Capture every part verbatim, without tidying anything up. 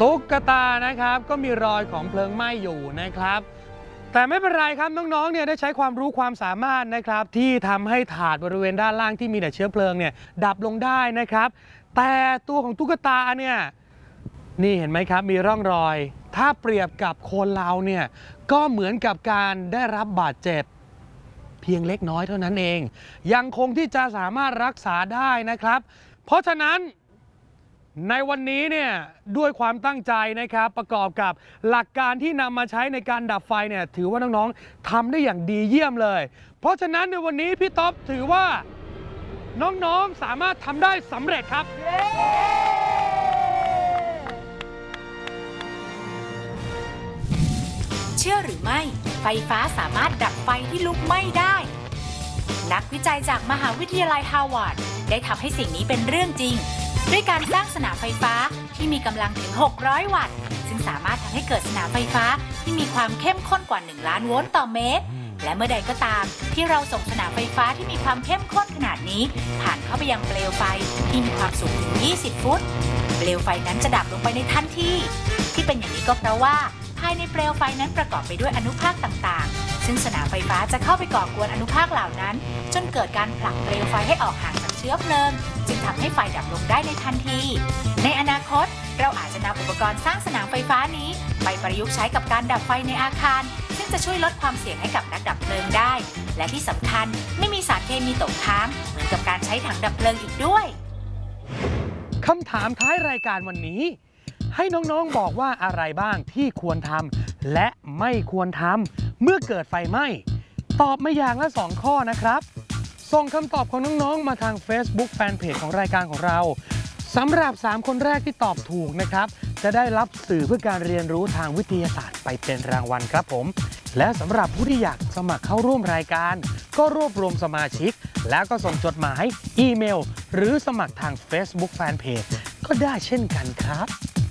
ตุ๊กตานะครับก็มีรอยของเพลิงไหม้อยู่นะครับแต่ไม่เป็นไรครับน้องๆเนี่ยได้ใช้ความรู้ความสามารถนะครับที่ทำให้ถาดบริเวณด้านล่างที่มีแต่เชื้อเพลิงเนี่ยดับลงได้นะครับแต่ตัวของตุ๊กตาเนี่ยนี่เห็นไหมครับมีร่องรอยถ้าเปรียบกับคนเราเนี่ยก็เหมือนกับการได้รับบาดเจ็บเพียงเล็กน้อยเท่านั้นเองยังคงที่จะสามารถรักษาได้นะครับเพราะฉะนั้นในวันนี้เนี่ยด้วยความตั้งใจนะครับประกอบกับหลักการที่นำมาใช้ในการดับไฟเนี่ยถือว่าน้องๆทำได้อย่างดีเยี่ยมเลยเพราะฉะนั้นในวันนี้พี่ต๊อบถือว่าน้องๆสามารถทำได้สำเร็จครับเชื่อหรือไม่ไฟฟ้าสามารถดับไฟที่ลุกไหม้ได้นักวิจัยจากมหาวิทยาลัยฮาร์วาร์ดได้ทำให้สิ่งนี้เป็นเรื่องจริงด้วยการสร้างสนามไฟฟ้าที่มีกำลังถึงหกร้อยวัตต์ซึ่งสามารถทำให้เกิดสนามไฟฟ้าที่มีความเข้มข้นกว่าหนึ่งล้านโวลต์ต่อเมตรและเมื่อใดก็ตามที่เราส่งสนามไฟฟ้าที่มีความเข้มข้นขนาดนี้ผ่านเข้าไปยังเปลวไฟที่มีความสูงถึงยี่สิบฟุตเปลวไฟนั้นจะดับลงไปในทันทีที่เป็นอย่างนี้ก็เพราะว่าภายในเปลวไฟนั้นประกอบไปด้วยอนุภาคต่างๆซึ่งสนามไฟฟ้าจะเข้าไปก่อกวนอนุภาคเหล่านั้นจนเกิดการผลักเปลวไฟให้ออกห่างจากเชื้อเพลิงจึงทำให้ไฟดับลงได้ในทันทีในอนาคตเราอาจจะนำอุปกรณ์สร้างสนามไฟฟ้านี้ไปประยุกต์ใช้กับการดับไฟในอาคารซึ่งจะช่วยลดความเสี่ยงให้กับนักดับเพลิงได้และที่สำคัญไม่มีสารเคมีตกค้างเหมือนกับการใช้ถังดับเพลิงอีกด้วยคำถามท้ายรายการวันนี้ให้น้องๆบอกว่าอะไรบ้างที่ควรทำและไม่ควรทำเมื่อเกิดไฟไหม้ตอบมาอย่างละสองข้อนะครับส่งคำตอบของน้องๆมาทาง Facebook Fanpage ของรายการของเราสำหรับสามคนแรกที่ตอบถูกนะครับจะได้รับสื่อเพื่อการเรียนรู้ทางวิทยาศาสตร์ไปเป็นรางวัลครับผมและสำหรับผู้ที่อยากสมัครเข้าร่วมรายการก็รวบรวมสมาชิกแล้วก็ส่งจดหมายอีเมลหรือสมัครทาง Facebook Fanpage ก็ได้เช่นกันครับ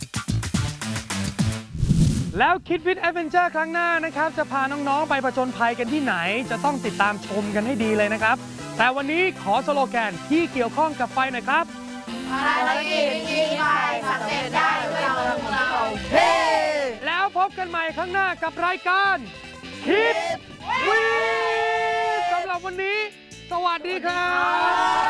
แล้วคิดวิทย์แอดเวนเจอร์ครั้งหน้านะครับจะพาน้องๆไปผจญภัยกันที่ไหนจะต้องติดตามชมกันให้ดีเลยนะครับแต่วันนี้ขอสโลแกนที่เกี่ยวข้องกับไฟหน่อยครับภารกิจยิงไฟสำเร็จได้ด้วยมือของเราเฮ้แล้วพบกันใหม่ครั้งหน้ากับรายการคิดวิทย์สำหรับวันนี้สวัสดีครับ